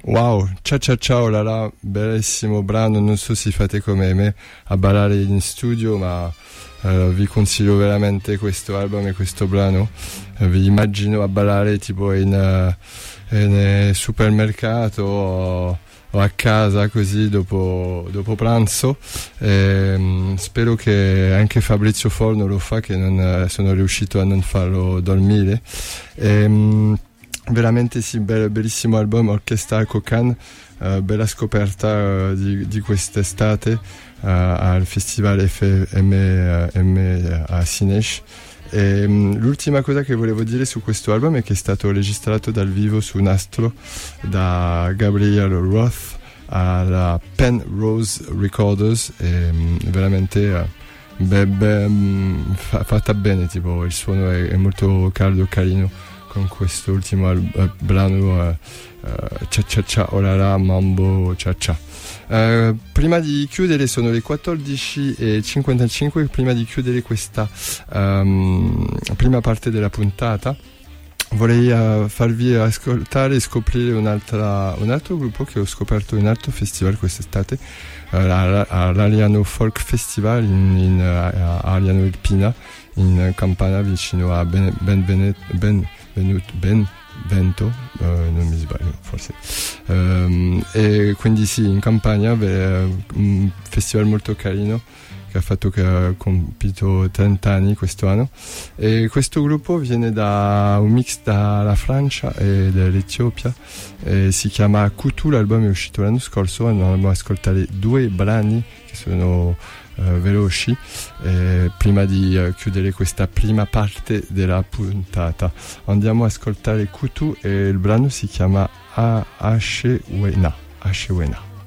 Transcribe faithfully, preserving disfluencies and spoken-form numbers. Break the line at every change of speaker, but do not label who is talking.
Wow, ciao ciao ciao, là là, bellissimo brano, non so se fate come me a ballare in studio, ma uh, vi consiglio veramente questo album e questo brano. Uh, vi immagino a ballare tipo in, uh, in supermercato o, o a casa così dopo, dopo pranzo. E, um, spero che anche Fabrizio Forno lo fa, che non uh, sono riuscito a non farlo dormire. E, um, veramente sì, be- bellissimo album, Orchestra Cocan, uh, bella scoperta uh, di, di quest'estate uh, al Festival F M uh, a Cinesh. E, um, l'ultima cosa che volevo dire su questo album è che è stato registrato dal vivo su nastro da Gabriel Roth alla Penrose Recorders e um, veramente uh, be- be- um, fa- fatta bene, tipo il suono è, è molto caldo, carino, con questo ultimo al- uh, brano uh, uh, Cia Cia Cia Olala Mambo Cia Cia. Uh, prima di chiudere, sono le quattordici e cinquantacinque, prima di chiudere questa um, prima parte della puntata vorrei uh, farvi ascoltare e scoprire un'altra, un altro gruppo che ho scoperto in un altro festival quest'estate, uh, all'Ariano Folk Festival in, in uh, Ariano Irpina in Campania, vicino a Ben, ben, ben, ben Benevento, uh, non mi sbaglio forse, um, e quindi sì, in Campania, beh, un festival molto carino che ha fatto, che ha compiuto trenta anni questo anno, e questo gruppo viene da un mix dalla Francia e dall'Etiopia e si chiama Kutu. L'album è uscito l'anno scorso, andiamo ad ascoltare due brani che sono Uh, veloci eh, prima di uh, chiudere questa prima parte della puntata. Andiamo ad ascoltare Kutu e il brano si chiama Ashewena. Ashewena.